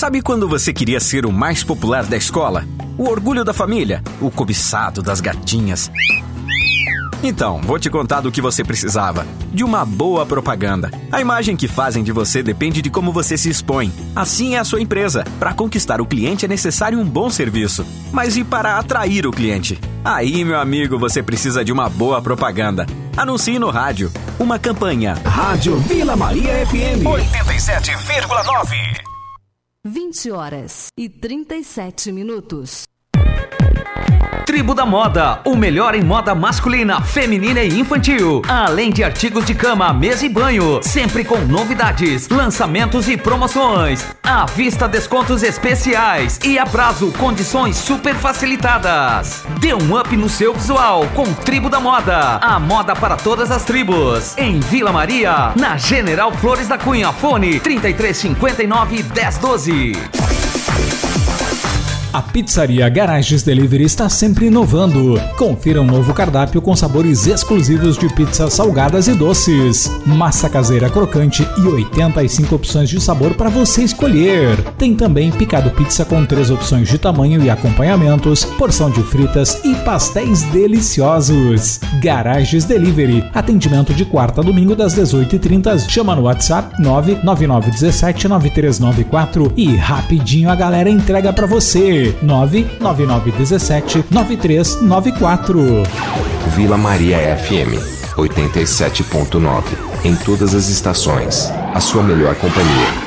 Sabe quando você queria ser o mais popular da escola? O orgulho da família? O cobiçado das gatinhas? Então, vou te contar do que você precisava. De uma boa propaganda. A imagem que fazem de você depende de como você se expõe. Assim é a sua empresa. Para conquistar o cliente é necessário um bom serviço. Mas e para atrair o cliente? Aí, meu amigo, você precisa de uma boa propaganda. Anuncie no rádio. Uma campanha. Rádio Vila Maria FM 87,9. 20h37. Tribo da Moda, o melhor em moda masculina, feminina e infantil. Além de artigos de cama, mesa e banho, sempre com novidades, lançamentos e promoções. À vista, descontos especiais e a prazo, condições super facilitadas. Dê um up no seu visual com Tribo da Moda. A moda para todas as tribos. Em Vila Maria, na General Flores da Cunha. Fone 3359 1012. A Pizzaria Garages Delivery está sempre inovando. Confira um novo cardápio com sabores exclusivos de pizzas salgadas e doces. Massa caseira crocante e 85 opções de sabor para você escolher. Tem também picado pizza com 3 opções de tamanho e acompanhamentos, porção de fritas e pastéis deliciosos. Garages Delivery. Atendimento de quarta a domingo das 18h30. Chama no WhatsApp 999179394 e rapidinho a galera entrega para você. 999179394. Vila Maria FM 87.9. Em todas as estações, a sua melhor companhia.